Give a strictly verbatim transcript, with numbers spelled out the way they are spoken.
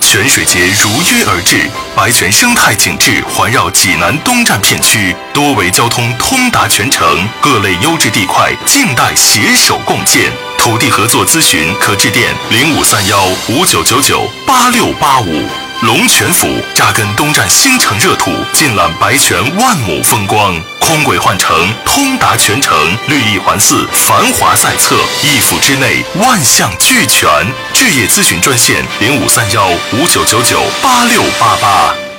泉水节如约而至，白泉生态景致环绕济南东站片区，多维交通通达全城，各类优质地块静待携手共建。土地合作咨询可致电零五三幺五九九九八六八五。龙泉府扎根东站新城热土，尽览白泉万亩风光，空轨换乘，通达全城，绿意环伺，繁华在侧，一府之内万象俱全。置业咨询专线零五三幺五九九九八六八八。